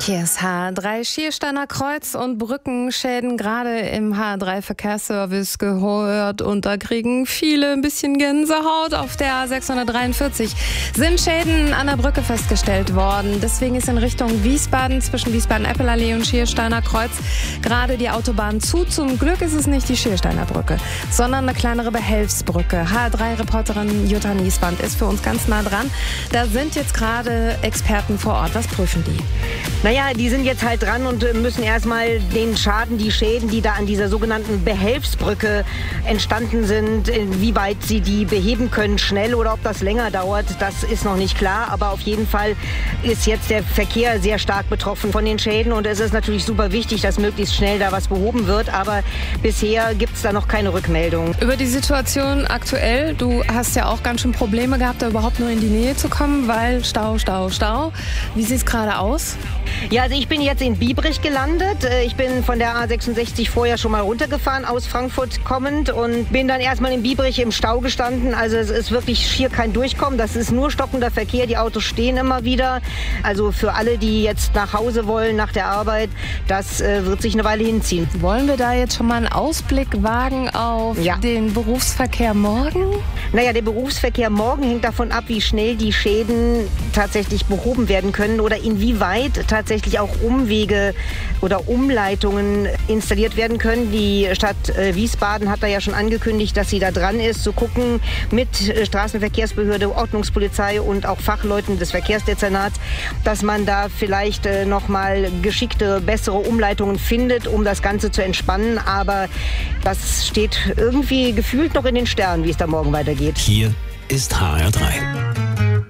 Hier ist H3 Schiersteiner Kreuz und Brückenschäden gerade im H3 Verkehrsservice gehört und da kriegen viele ein bisschen Gänsehaut. Auf der A643 sind Schäden an der Brücke festgestellt worden. Deswegen ist in Richtung Wiesbaden zwischen Wiesbaden-Eppelallee und Schiersteiner Kreuz gerade die Autobahn zu. Zum Glück ist es nicht die Schiersteiner Brücke, sondern eine kleinere Behelfsbrücke. H3-Reporterin Jutta Niesband ist für uns ganz nah dran. Da sind jetzt gerade Experten vor Ort. Was prüfen die? Naja, die sind jetzt halt dran und müssen erstmal den Schaden, die Schäden, die da an dieser sogenannten Behelfsbrücke entstanden sind, inwieweit sie die beheben können, schnell oder ob das länger dauert, das ist noch nicht klar. Aber auf jeden Fall ist jetzt der Verkehr sehr stark betroffen von den Schäden und es ist natürlich super wichtig, dass möglichst schnell da was behoben wird. Aber bisher gibt es da noch keine Rückmeldung. Über die Situation aktuell, du hast ja auch ganz schön Probleme gehabt, da überhaupt nur in die Nähe zu kommen, weil Stau. Wie sieht es gerade aus? Ja, also ich bin jetzt in Biebrich gelandet. Ich bin von der A66 vorher schon mal runtergefahren, aus Frankfurt kommend und bin dann erstmal in Biebrich im Stau gestanden. Also es ist wirklich schier kein Durchkommen. Das ist nur stockender Verkehr. Die Autos stehen immer wieder. Also für alle, die jetzt nach Hause wollen, nach der Arbeit, das wird sich eine Weile hinziehen. Wollen wir da jetzt schon mal einen Ausblick wagen auf den Berufsverkehr morgen? Naja, der Berufsverkehr morgen hängt davon ab, wie schnell die Schäden tatsächlich behoben werden können oder inwieweit tatsächlich auch Umwege oder Umleitungen installiert werden können. Die Stadt Wiesbaden hat da ja schon angekündigt, dass sie da dran ist, zu gucken mit Straßenverkehrsbehörde, Ordnungspolizei und auch Fachleuten des Verkehrsdezernats, dass man da vielleicht nochmal geschickte, bessere Umleitungen findet, um das Ganze zu entspannen. Aber das steht irgendwie gefühlt noch in den Sternen, wie es da morgen weitergeht. Hier ist HR3.